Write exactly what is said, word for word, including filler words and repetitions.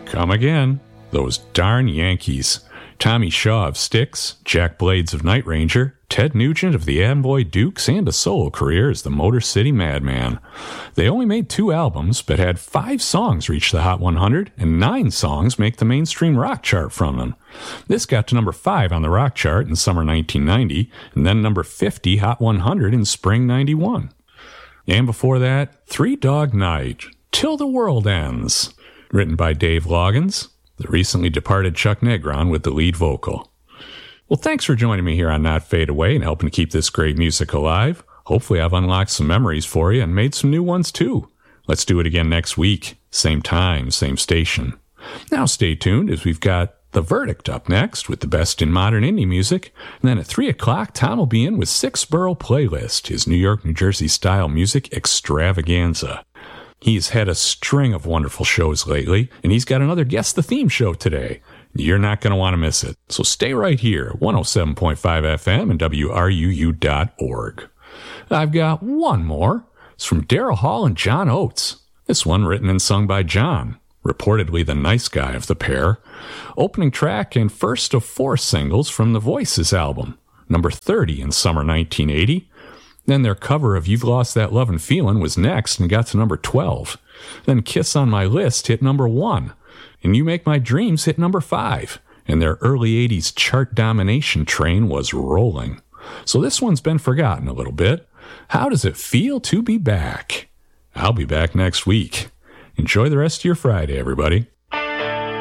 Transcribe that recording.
Come again. Those darn Yankees. Tommy Shaw of Styx, Jack Blades of Night Ranger, Ted Nugent of the Amboy Dukes, and a solo career as the Motor City Madman. They only made two albums, but had five songs reach the Hot one hundred, and nine songs make the mainstream rock chart from them. This got to number five on the rock chart in summer nineteen ninety, and then number fifty Hot one hundred in spring ninety-one. And before that, Three Dog Night, Till the World Ends, written by Dave Loggins, the recently departed Chuck Negron with the lead vocal. Well, thanks for joining me here on Not Fade Away and helping to keep this great music alive. Hopefully I've unlocked some memories for you and made some new ones too. Let's do it again next week. Same time, same station. Now stay tuned as we've got The Verdict up next with the best in modern indie music. And then at three o'clock, Tom will be in with Six Borough Playlist, his New York, New Jersey style music extravaganza. He's had a string of wonderful shows lately, and he's got another Guess the Theme show today. You're not going to want to miss it. So stay right here, one oh seven point five F M and W R U U dot org. I've got one more. It's from Daryl Hall and John Oates. This one written and sung by John, reportedly the nice guy of the pair. Opening track and first of four singles from the Voices album, number thirty in summer nineteen eighty. Then their cover of You've Lost That Lovin' Feelin' was next and got to number twelve. Then Kiss on My List hit number one. And You Make My Dreams hit number five. And their early eighties chart domination train was rolling. So this one's been forgotten a little bit. How does it feel to be back? I'll be back next week. Enjoy the rest of your Friday, everybody.